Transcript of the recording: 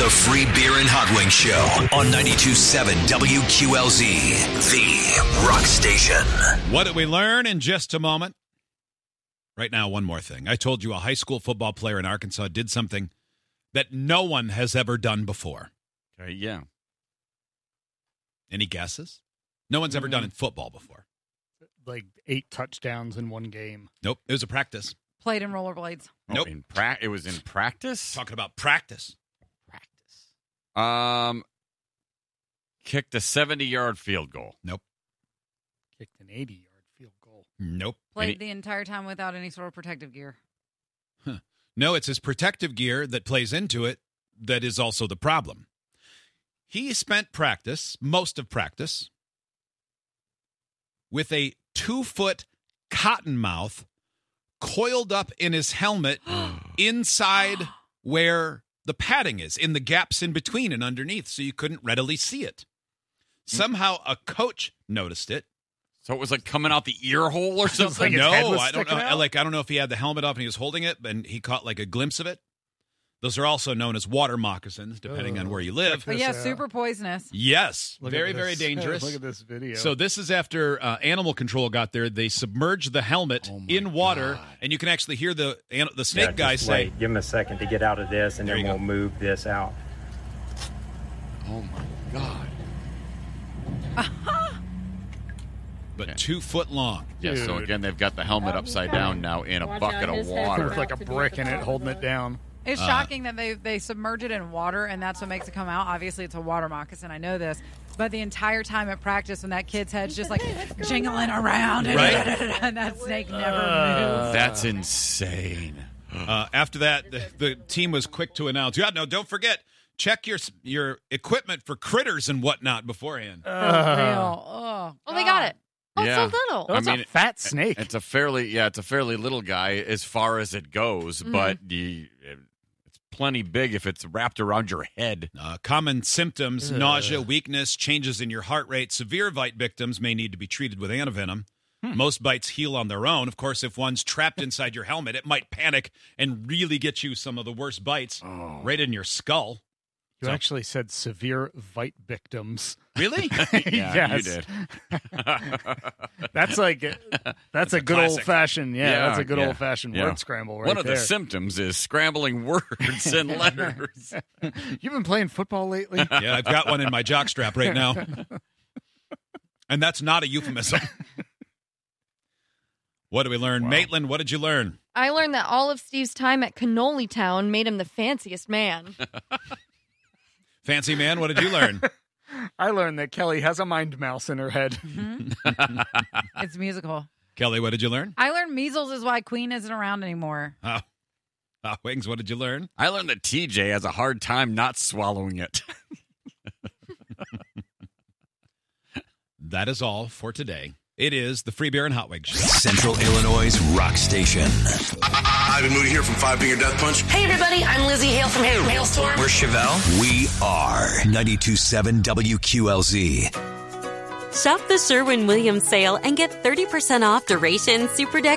The Free Beer and Hot Wings Show on 92.7 WQLZ, the rock station. What did we learn in just a moment? Right now, one more thing. I told you a high school football player in Arkansas did something that no one has ever done before. Yeah. Any guesses? No one's ever done in football before. Like 8 touchdowns in one game. Nope. It was a practice. Played in rollerblades. Nope. It was in practice? Talking about practice. Kicked a 70-yard field goal. Nope. Kicked an 80-yard field goal. Nope. Played the entire time without any sort of protective gear. No, it's his protective gear that plays into it that is also the problem. He spent most of practice, with a 2-foot cottonmouth coiled up in his helmet inside where the padding is, in the gaps in between and underneath, so you couldn't readily see it. Somehow a coach noticed it. So it was like coming out the ear hole or something? His head was I don't know. sticking out? I don't know if he had the helmet off and he was holding it, and he caught like a glimpse of it. Those are also known as water moccasins, depending on where you live. But yeah, super poisonous. Yes, Look very, at very this. dangerous. Look at this video. So this is after animal control got there. They submerged the helmet in water, and you can actually hear the snake guy just say, wait. Give him a second to get out of this, and There then you we'll go. move this out. Oh, my God. but 2 foot long. Yeah, so Dude. again, they've got the helmet upside down now in a bucket of water. With like a brick in it holding it down. It's shocking that they submerge it in water, and that's what makes it come out. Obviously, it's a water moccasin. I know this. But the entire time at practice, when that kid's head's just like jingling around, Right. and that snake never moves. That's insane. After that, the team was quick to announce, don't forget, check your equipment for critters and whatnot beforehand. For real. Oh, they got it. Oh, Yeah. it's so little. That's a fat snake. It's a fairly little guy as far as it goes, but it's plenty big if it's wrapped around your head. Common symptoms, nausea, weakness, changes in your heart rate. Severe bite victims may need to be treated with antivenom. Most bites heal on their own. Of course, if one's trapped inside your helmet, it might panic and really get you some of the worst bites right in your skull. You actually said severe bite victims. Really? Yeah, Yes. you did. That's a good classic. old fashioned. That's a good yeah, old fashioned yeah. word scramble right One of there. the symptoms is scrambling words and letters. You've been playing football lately? Yeah, I've got one in my jockstrap right now. And that's not a euphemism. What did we learn? Maitland, what did you learn? I learned that all of Steve's time at Cannoli Town made him the fanciest man. Fancy man, what did you learn? I learned that Kelly has a mind mouse in her head. it's musical. Kelly, what did you learn? I learned measles is why Queen isn't around anymore. Wings, what did you learn? I learned that TJ has a hard time not swallowing it. That is all for today. It is the Free Beer and Hot Wings Show. Central Illinois' rock station. Ivan Moody here from Five Finger Death Punch. Hey, everybody, I'm Lizzie Hale from Hailstorm. We're Chevelle. We are 92.7 WQLZ. Shop the Sherwin-Williams sale and get 30% off Duration Super Deck